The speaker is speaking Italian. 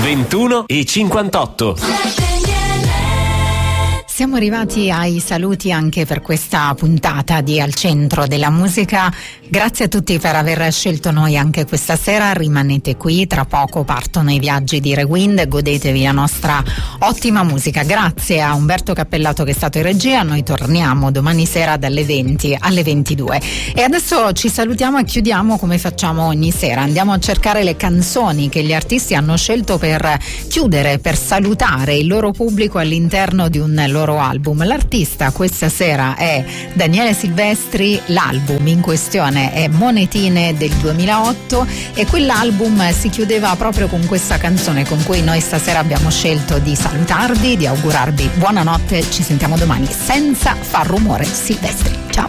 21:58. Siamo arrivati ai saluti anche per questa puntata di Al Centro della Musica. Grazie a tutti per aver scelto noi anche questa sera. Rimanete qui, tra poco partono i viaggi di Rewind, godetevi la nostra ottima musica. Grazie a Umberto Cappellato che è stato in regia. Noi torniamo domani sera dalle 20 alle 22. E adesso ci salutiamo e chiudiamo come facciamo ogni sera. Andiamo a cercare le canzoni che gli artisti hanno scelto per chiudere, per salutare il loro pubblico all'interno di un loro album. L'artista questa sera è Daniele Silvestri, l'album in questione è Monetine del 2008 e quell'album si chiudeva proprio con questa canzone con cui noi stasera abbiamo scelto di salutarvi, di augurarvi buonanotte. Ci sentiamo domani senza far rumore. Silvestri, ciao.